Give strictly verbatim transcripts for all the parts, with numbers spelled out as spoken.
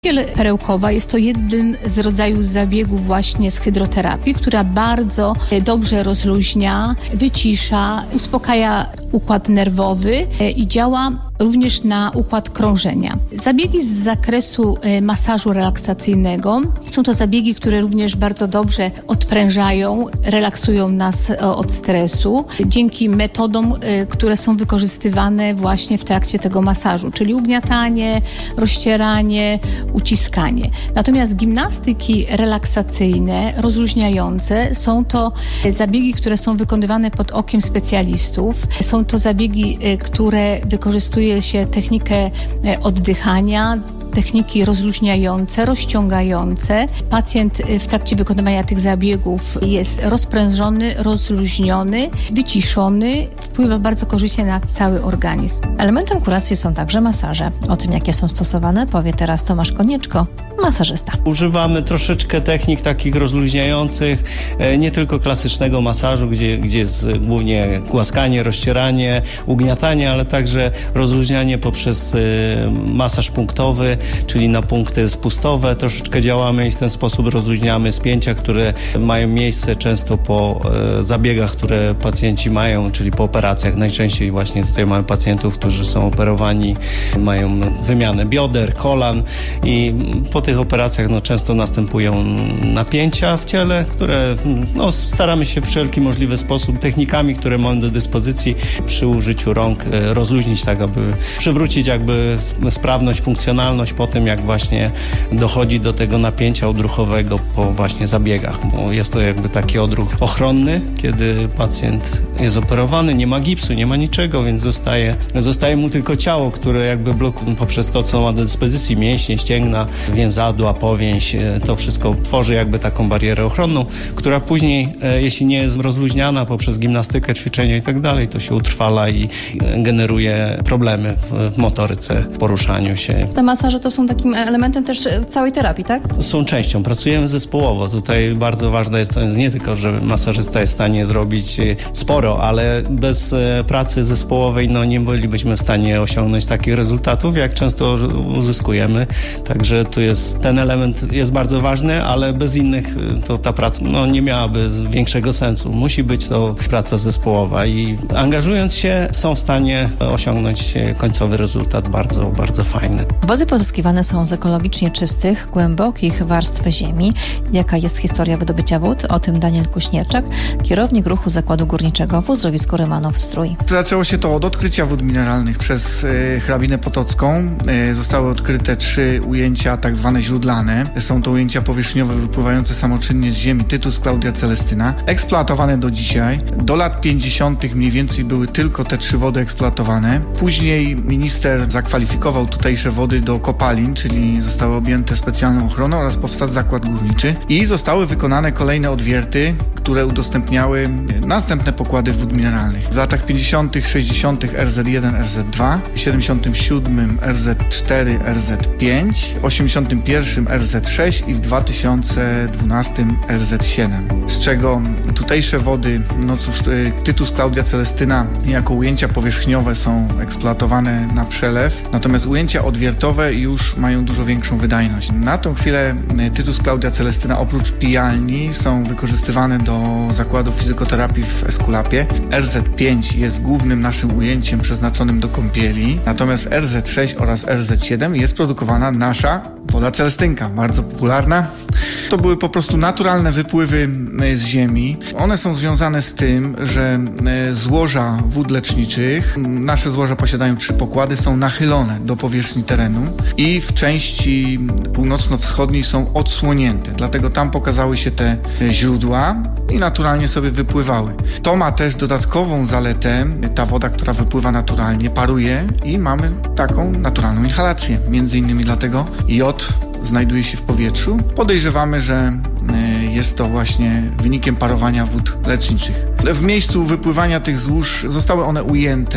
Kąpiel perełkowa jest to jeden z rodzajów zabiegów właśnie z hydroterapii, która bardzo dobrze rozluźnia, wycisza, uspokaja układ nerwowy i działa również na układ krążenia. Zabiegi z zakresu masażu relaksacyjnego są to zabiegi, które również bardzo dobrze odprężają, relaksują nas od stresu dzięki metodom, które są wykorzystywane właśnie w trakcie tego masażu, czyli ugniatanie, rozcieranie, uciskanie. Natomiast gimnastyki relaksacyjne, rozluźniające są to zabiegi, które są wykonywane pod okiem specjalistów. Są to zabiegi, które wykorzystuje się technikę oddychania, techniki rozluźniające, rozciągające. Pacjent w trakcie wykonywania tych zabiegów jest rozprężony, rozluźniony, wyciszony, wpływa bardzo korzystnie na cały organizm. Elementem kuracji są także masaże. O tym, jakie są stosowane, powie teraz Tomasz Konieczko, masażysta. Używamy troszeczkę technik takich rozluźniających, nie tylko klasycznego masażu, gdzie, gdzie jest głównie głaskanie, rozcieranie, ugniatanie, ale także rozluźnianie poprzez masaż punktowy, czyli na punkty spustowe troszeczkę działamy i w ten sposób rozluźniamy spięcia, które mają miejsce często po e, zabiegach, które pacjenci mają, czyli po operacjach. Najczęściej właśnie tutaj mamy pacjentów, którzy są operowani, mają wymianę bioder, kolan i po tych operacjach no, często następują napięcia w ciele, które no, staramy się w wszelki możliwy sposób technikami, które mamy do dyspozycji przy użyciu rąk e, rozluźnić tak, aby przywrócić jakby sprawność, funkcjonalność po tym, jak właśnie dochodzi do tego napięcia odruchowego po właśnie zabiegach, bo jest to jakby taki odruch ochronny, kiedy pacjent jest operowany, nie ma gipsu, nie ma niczego, więc zostaje, zostaje mu tylko ciało, które jakby blokuje poprzez to, co ma do dyspozycji, mięśnie, ścięgna, więzadła, powięź, to wszystko tworzy jakby taką barierę ochronną, która później, jeśli nie jest rozluźniana poprzez gimnastykę, ćwiczenia i tak dalej, to się utrwala i generuje problemy w, w motoryce, w poruszaniu się. Te masaże to są takim elementem też całej terapii, tak? Są częścią. Pracujemy zespołowo. Tutaj bardzo ważne jest to jest nie tylko, że masażysta jest w stanie zrobić sporo, ale bez pracy zespołowej no, nie bylibyśmy w stanie osiągnąć takich rezultatów, jak często uzyskujemy. Także tu jest ten element jest bardzo ważny, ale bez innych to ta praca no, nie miałaby większego sensu. Musi być to praca zespołowa i angażując się są w stanie osiągnąć końcowy rezultat bardzo, bardzo fajny. Wody pozyskiwane są z ekologicznie czystych, głębokich warstw ziemi. Jaka jest historia wydobycia wód? O tym Daniel Kuśnierczak, kierownik ruchu Zakładu Górniczego w uzdrowisku Rymanów-Strój. Zaczęło się to od odkrycia wód mineralnych przez y, hrabinę Potocką. Y, zostały odkryte trzy ujęcia tak zwane źródlane. Są to ujęcia powierzchniowe wypływające samoczynnie z ziemi, Tytus Claudia Celestyna, eksploatowane do dzisiaj. Do lat pięćdziesiątych mniej więcej były tylko te trzy wody eksploatowane. Później minister zakwalifikował tutejsze wody do kopalin, czyli zostały objęte specjalną ochroną oraz powstał zakład górniczy i zostały wykonane kolejne odwierty, które udostępniały następne pokłady wód mineralnych. W latach pięćdziesiątych, sześćdziesiątych R Z jeden, R Z dwa, siedemdziesiątym siódmym R Z cztery, R Z pięć, osiemdziesiątym pierwszym R Z sześć i w dwa tysiące dwunastym R Z siedem. Z czego tutejsze wody, no cóż, Tytus Claudia Celestyna jako ujęcia powierzchniowe są eksploatowane na przelew, natomiast ujęcia odwiertowe już mają dużo większą wydajność. Na tą chwilę Tytus Claudia Celestyna oprócz pijalni są wykorzystywane do zakładu fizykoterapii w Eskulapie. R Z pięć jest głównym naszym ujęciem przeznaczonym do kąpieli, natomiast R Z sześć oraz R Z siedem jest produkowana nasza woda celestynka, bardzo popularna. To były po prostu naturalne wypływy z ziemi. One są związane z tym, że złoża wód leczniczych, nasze złoża posiadają trzy pokłady, są nachylone do powierzchni terenu i w części północno-wschodniej są odsłonięte. Dlatego tam pokazały się te źródła i naturalnie sobie wypływały. To ma też dodatkową zaletę, ta woda, która wypływa naturalnie, paruje i mamy taką naturalną inhalację. Między innymi dlatego jod znajduje się w powietrzu. Podejrzewamy, że jest to właśnie wynikiem parowania wód leczniczych. W miejscu wypływania tych złóż zostały one ujęte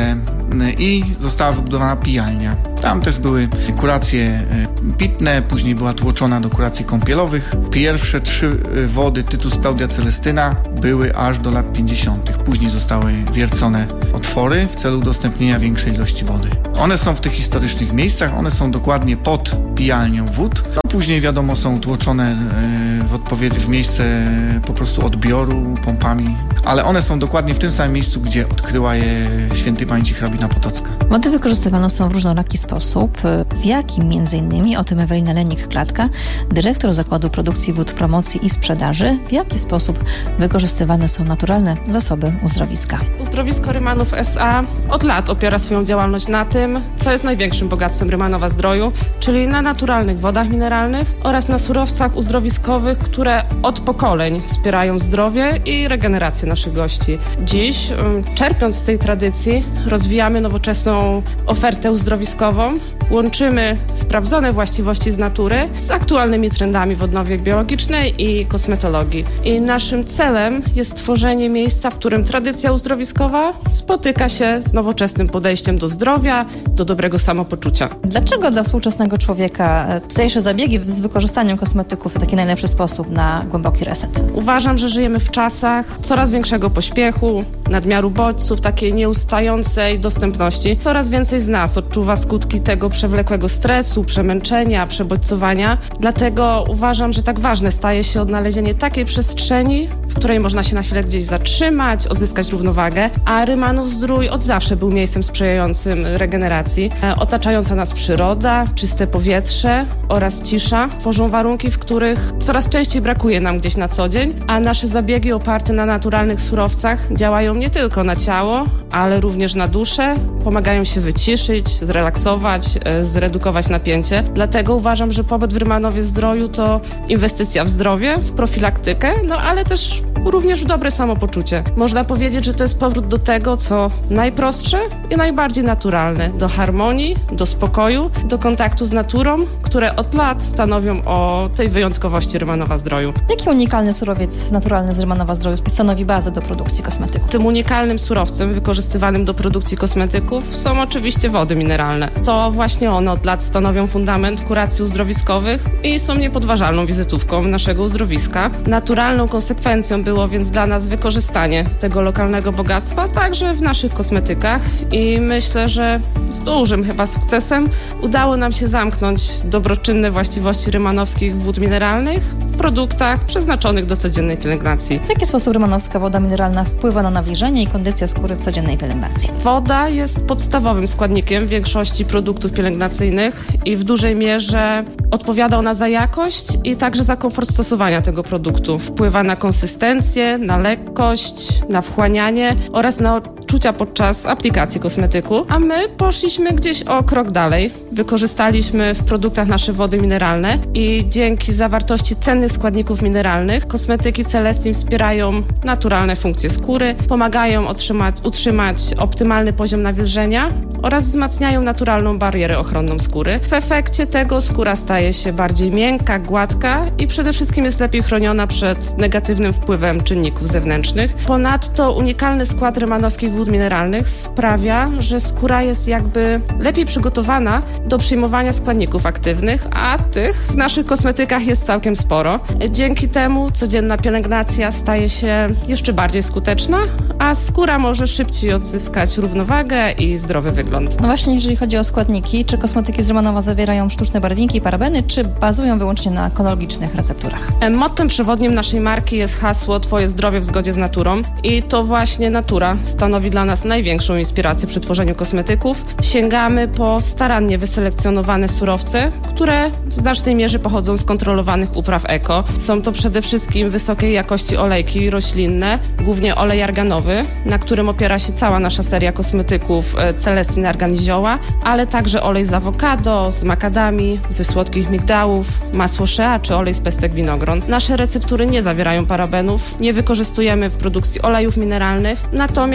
i została wybudowana pijalnia. Tam też były kuracje pitne, później była tłoczona do kuracji kąpielowych. Pierwsze trzy wody Tytus Claudia Celestyna były aż do lat pięćdziesiątych. Później zostały wiercone otwory w celu udostępnienia większej ilości wody. One są w tych historycznych miejscach, one są dokładnie pod pijalnią wód. No, później wiadomo są tłoczone w odpowiedzi w miejsce po prostu odbioru pompami, ale one są dokładnie w tym samym miejscu, gdzie odkryła je świętej pamięci hrabina Potocka. Wody wykorzystywane są w różnoraki sposób. W jakim między innymi, o tym Ewelina Lennik-Klatka, dyrektor Zakładu Produkcji Wód, Promocji i Sprzedaży, w jaki sposób wykorzystywane są naturalne zasoby uzdrowiska. Uzdrowisko Rymanów S A od lat opiera swoją działalność na tym, co jest największym bogactwem Rymanowa-Zdroju, czyli na naturalnych wodach mineralnych oraz na surowcach uzdrowiskowych, które od pokoleń wspierają zdrowie i regenerację naszych gości. Dziś, czerpiąc z tej tradycji, rozwijamy nowoczesną ofertę uzdrowiskową, łączymy sprawdzone właściwości z natury z aktualnymi trendami w odnowie biologicznej i kosmetologii. I naszym celem jest tworzenie miejsca, w którym tradycja uzdrowiskowa spotyka się z nowoczesnym podejściem do zdrowia, do dobrego samopoczucia. Dlaczego dla współczesnego człowieka tutejsze zabiegi z wykorzystaniem kosmetyków to taki najlepszy sposób na głęboki reset? Uważam, że żyjemy w czasach coraz większego pośpiechu, nadmiaru bodźców, takiej nieustającej dostępności. Coraz więcej z nas odczuwa skutki tego przewlekłego stresu, przemęczenia, przebodźcowania. Dlatego uważam, że tak ważne staje się odnalezienie takiej przestrzeni, w której można się na chwilę gdzieś zatrzymać, odzyskać równowagę, a Rymanów-Zdrój od zawsze był miejscem sprzyjającym regeneracji. Otaczająca nas przyroda, czyste powietrze oraz cisza tworzą warunki, w których coraz częściej brakuje nam gdzieś na co dzień, a nasze zabiegi oparte na naturalnych surowcach działają nie tylko na ciało, ale również na duszę, pomagają się wyciszyć, zrelaksować, zredukować napięcie. Dlatego uważam, że pobyt w Rymanowie-Zdroju to inwestycja w zdrowie, w profilaktykę, no ale też również w dobre samopoczucie. Można powiedzieć, że to jest powrót do tego, co najprostsze i najbardziej naturalne. Do harmonii, do spokoju, do kontaktu z naturą, które od lat stanowią o tej wyjątkowości Rymanowa-Zdroju. Jaki unikalny surowiec naturalny z Rymanowa-Zdroju stanowi bazę do produkcji kosmetyków? Tym unikalnym surowcem wykorzystywanym do produkcji kosmetyków są oczywiście wody mineralne. To właśnie one od lat stanowią fundament kuracji uzdrowiskowych i są niepodważalną wizytówką naszego uzdrowiska. Naturalną konsekwencją było więc dla nas wykorzystanie tego lokalnego bogactwa także w naszych kosmetykach i myślę, że z dużym chyba sukcesem udało nam się zamknąć dobroczynne właściwości rymanowskich wód mineralnych w produktach przeznaczonych do codziennej pielęgnacji. W jaki sposób rymanowska woda mineralna wpływa na nawilżenie i kondycję skóry w codziennej pielęgnacji? Woda jest podstawowym składnikiem większości produktów pielęgnacyjnych i w dużej mierze odpowiada ona za jakość i także za komfort stosowania tego produktu. Wpływa na konsystencję, na lekkość, na wchłanianie oraz na odczucia podczas aplikacji kosmetyku, a my poszliśmy gdzieś o krok dalej. Wykorzystaliśmy w produktach nasze wody mineralne i dzięki zawartości cennych składników mineralnych kosmetyki Celestin wspierają naturalne funkcje skóry, pomagają otrzymać, utrzymać optymalny poziom nawilżenia oraz wzmacniają naturalną barierę ochronną skóry. W efekcie tego skóra staje się bardziej miękka, gładka i przede wszystkim jest lepiej chroniona przed negatywnym wpływem czynników zewnętrznych. Ponadto unikalny skład rymanowskich wód mineralnych sprawia, że skóra jest jakby lepiej przygotowana do przyjmowania składników aktywnych, a tych w naszych kosmetykach jest całkiem sporo. Dzięki temu codzienna pielęgnacja staje się jeszcze bardziej skuteczna, a skóra może szybciej odzyskać równowagę i zdrowy wygląd. No właśnie, jeżeli chodzi o składniki, czy kosmetyki z Rymanowa zawierają sztuczne barwniki i parabeny, czy bazują wyłącznie na ekologicznych recepturach? Mottem przewodnim naszej marki jest hasło Twoje zdrowie w zgodzie z naturą i to właśnie natura stanowi dla nas największą inspirację przy tworzeniu kosmetyków. Sięgamy po starannie wyselekcjonowane surowce, które w znacznej mierze pochodzą z kontrolowanych upraw eko. Są to przede wszystkim wysokiej jakości olejki roślinne, głównie olej arganowy, na którym opiera się cała nasza seria kosmetyków Celestin Argan i Zioła, ale także olej z awokado, z makadamii, ze słodkich migdałów, masło shea czy olej z pestek winogron. Nasze receptury nie zawierają parabenów, nie wykorzystujemy w produkcji olejów mineralnych, natomiast wzbogacamy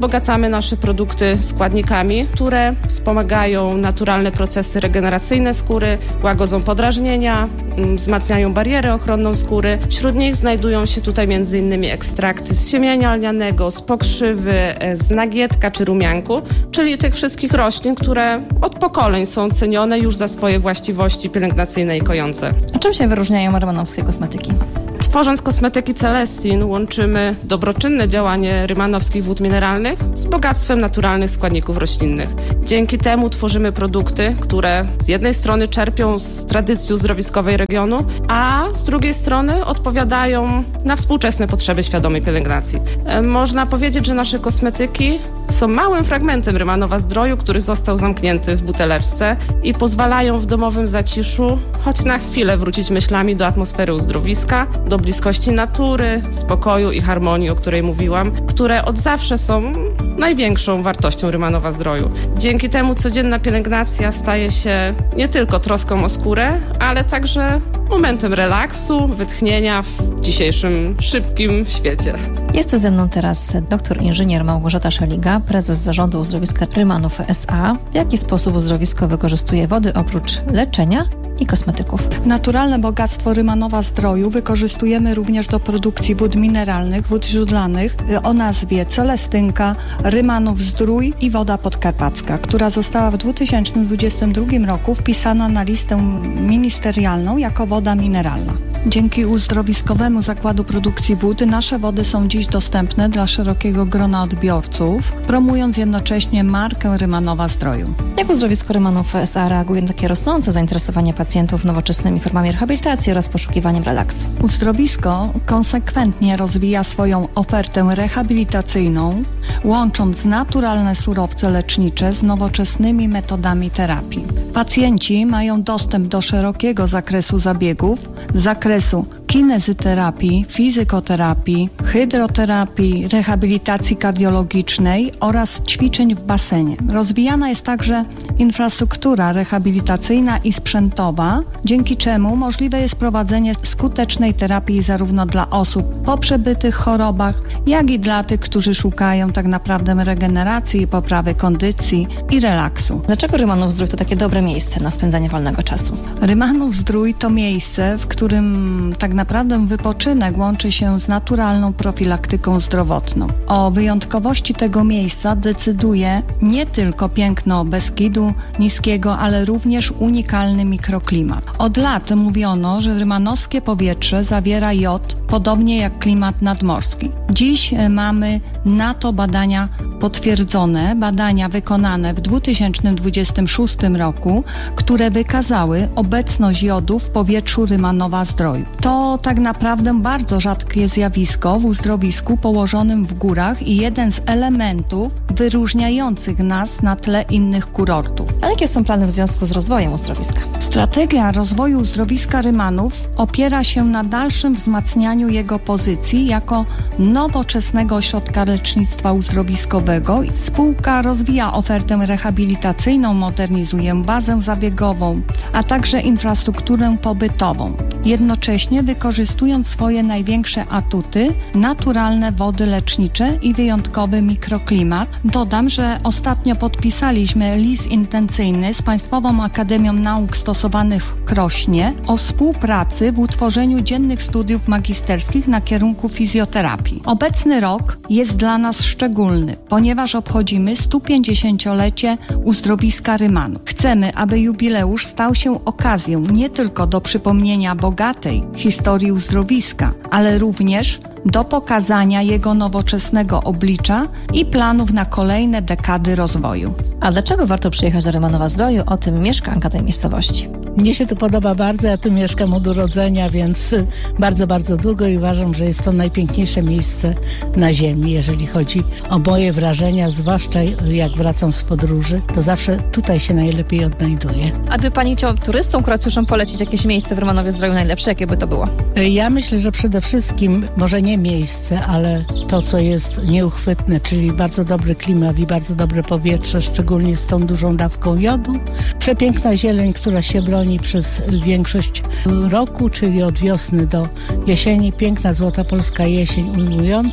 wzbogacamy nasze produkty składnikami, które wspomagają naturalne procesy regeneracyjne skóry, łagodzą podrażnienia, wzmacniają barierę ochronną skóry. Wśród nich znajdują się tutaj między innymi ekstrakty z siemienia lnianego, z pokrzywy, z nagietka czy rumianku, czyli tych wszystkich roślin, które od pokoleń są cenione już za swoje właściwości pielęgnacyjne i kojące. A czym się wyróżniają rymanowskie kosmetyki? Tworząc kosmetyki Celestin, łączymy dobroczynne działanie rymanowskich wód mineralnych z bogactwem naturalnych składników roślinnych. Dzięki temu tworzymy produkty, które z jednej strony czerpią z tradycji uzdrowiskowej regionu, a z drugiej strony odpowiadają na współczesne potrzeby świadomej pielęgnacji. Można powiedzieć, że nasze kosmetyki są małym fragmentem Rymanowa Zdroju, który został zamknięty w buteleczce i pozwalają w domowym zaciszu choć na chwilę wrócić myślami do atmosfery uzdrowiska, do bliskości natury, spokoju i harmonii, o której mówiłam, które od zawsze są największą wartością Rymanowa Zdroju. Dzięki temu codzienna pielęgnacja staje się nie tylko troską o skórę, ale także momentem relaksu, wytchnienia w dzisiejszym szybkim świecie. Jest ze mną teraz doktor inżynier Małgorzata Szeliga, prezes zarządu uzdrowiska Rymanów S A. W jaki sposób uzdrowisko wykorzystuje wody oprócz leczenia i kosmetyków? Naturalne bogactwo Rymanowa Zdroju wykorzystujemy również do produkcji wód mineralnych, wód źródlanych o nazwie Celestynka, Rymanów Zdrój i woda podkarpacka, która została w dwa tysiące dwudziestym drugim roku wpisana na listę ministerialną jako woda mineralna. Dzięki uzdrowiskowemu zakładu produkcji wód nasze wody są dziś dostępne dla szerokiego grona odbiorców, promując jednocześnie markę Rymanowa Zdroju. Jak uzdrowisko Rymanów S A reaguje na takie rosnące zainteresowanie pacjentów nowoczesnymi formami rehabilitacji oraz poszukiwaniem relaksu? Uzdrowisko konsekwentnie rozwija swoją ofertę rehabilitacyjną, łącząc naturalne surowce lecznicze z nowoczesnymi metodami terapii. Pacjenci mają dostęp do szerokiego zakresu zabiegów, zakresu kinezyterapii, fizykoterapii, hydroterapii, rehabilitacji kardiologicznej oraz ćwiczeń w basenie. Rozwijana jest także infrastruktura rehabilitacyjna i sprzętowa, dzięki czemu możliwe jest prowadzenie skutecznej terapii zarówno dla osób po przebytych chorobach, jak i dla tych, którzy szukają tak naprawdę regeneracji, poprawy kondycji i relaksu. Dlaczego Rymanów Zdrój to takie dobre miejsce na spędzanie wolnego czasu? Rymanów Zdrój to miejsce, w którym tak naprawdę wypoczynek łączy się z naturalną profilaktyką zdrowotną. O wyjątkowości tego miejsca decyduje nie tylko piękno Beskidu Niskiego, ale również unikalny mikroklimat. Od lat mówiono, że rymanowskie powietrze zawiera jod, podobnie jak klimat nadmorski. Dziś mamy na to badania potwierdzone, badania wykonane w dwa tysiące dwudziestym szóstym roku, które wykazały obecność jodu w powietrzu Rymanowa Zdroju. To tak naprawdę bardzo rzadkie zjawisko w uzdrowisku położonym w górach i jeden z elementów wyróżniających nas na tle innych kurortów. A jakie są plany w związku z rozwojem uzdrowiska? Strategia rozwoju uzdrowiska Rymanów opiera się na dalszym wzmacnianiu jego pozycji jako nowoczesnego ośrodka lecznictwa uzdrowiskowego. Spółka rozwija ofertę rehabilitacyjną, modernizuje bazę zabiegową, a także infrastrukturę pobytową, jednocześnie wykorzystując swoje największe atuty, naturalne wody lecznicze i wyjątkowy mikroklimat. Dodam, że ostatnio podpisaliśmy list intencyjny z Państwową Akademią Nauk Stosowanych w Krośnie o współpracy w utworzeniu dziennych studiów magisterskich na kierunku fizjoterapii. Obecny rok jest dla nas szczególny, ponieważ obchodzimy sto pięćdziesięciolecie uzdrowiska Rymanów. Chcemy, aby jubileusz stał się okazją nie tylko do przypomnienia bogatej historii uzdrowiska, ale również do pokazania jego nowoczesnego oblicza i planów na kolejne dekady rozwoju. A dlaczego warto przyjechać do Rymanowa Zdroju? O tym mieszkanka tej miejscowości. Mnie się tu podoba bardzo, ja tu mieszkam od urodzenia, więc bardzo, bardzo długo i uważam, że jest to najpiękniejsze miejsce na ziemi, jeżeli chodzi o moje wrażenia, zwłaszcza jak wracam z podróży, to zawsze tutaj się najlepiej odnajduję. A gdyby Pani chciała turystom, kuracjuszom polecić jakieś miejsce w Rymanowie Zdroju najlepsze, jakie by to było? Ja myślę, że przede wszystkim, może nie miejsce, ale to, co jest nieuchwytne, czyli bardzo dobry klimat i bardzo dobre powietrze, szczególnie z tą dużą dawką jodu. Przepiękna zieleń, która się broni przez większość roku, czyli od wiosny do jesieni. Piękna złota polska jesień ujmująca.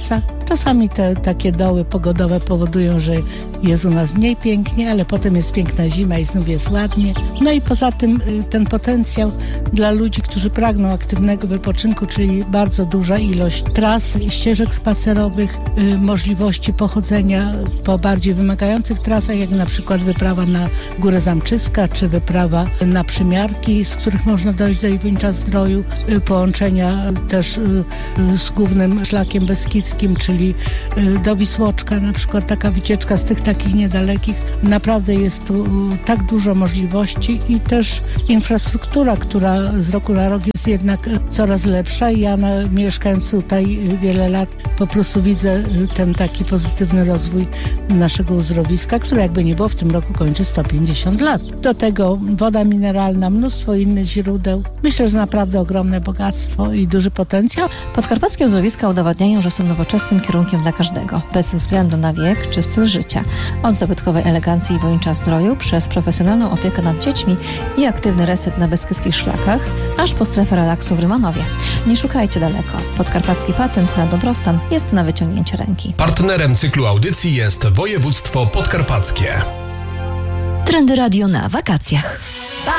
Czasami te takie doły pogodowe powodują, że jest u nas mniej pięknie, ale potem jest piękna zima i znów jest ładnie. No i poza tym ten potencjał dla ludzi, którzy pragną aktywnego wypoczynku, czyli bardzo duża ilość tras, ścieżek spacerowych, możliwości pochodzenia po bardziej wymagających trasach, jak na przykład wyprawa na Górę Zamczyska, czy wyprawa na Przymiarki, z których można dojść do Iwieńcza Zdroju, połączenia też z głównym szlakiem beskidzkim, czyli do Wisłoczka, na przykład taka wycieczka z tych takich niedalekich. Naprawdę jest tu tak dużo możliwości i też infrastruktura, która z roku na rok jest jednak coraz lepsza. Ja na, mieszkając tutaj wiele lat po prostu widzę ten taki pozytywny rozwój naszego uzdrowiska, które jakby nie było w tym roku kończy sto pięćdziesiąt lat. Do tego woda mineralna, mnóstwo innych źródeł. Myślę, że naprawdę ogromne bogactwo i duży potencjał. Podkarpackie uzdrowiska udowadniają, że są nowoczesnym kierunkiem dla każdego, bez względu na wiek czy styl życia. Od zabytkowej elegancji Iwieńcza Zdroju, przez profesjonalną opiekę nad dziećmi i aktywny reset na beskidzkich szlakach, aż po strefę relaksu w Rymanowie. Nie szukajcie daleko. Podkarpacki patent na dobrostan jest na wyciągnięcie ręki. Partnerem cyklu audycji jest województwo podkarpackie. Trendy Radio na wakacjach.